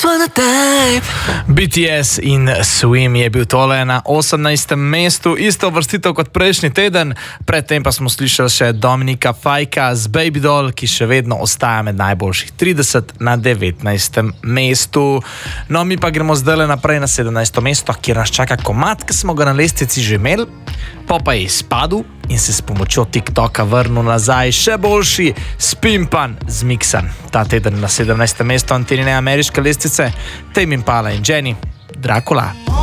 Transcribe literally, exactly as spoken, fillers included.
B T S in Swim je bil tole na osemnajstem mestu, isto vrstitev kot prejšnji teden, predtem pa smo slišali še Dominika Fajka z Baby Doll, ki še vedno ostaja med najboljših trideset na devetnajstem mestu. No, mi pa gremo zdaj naprej na sedemnajsto mesto, kjer nas čaka komad, ki smo ga na lestvici že imeli, pa pa je izpadel in se s pomočjo TikToka vrnil nazaj še boljši, Spimpan z Miksan. Ta teden na sedemnajstem mestu Antinine ameriške lestvice, Tame Impala in Jenny, Dracula.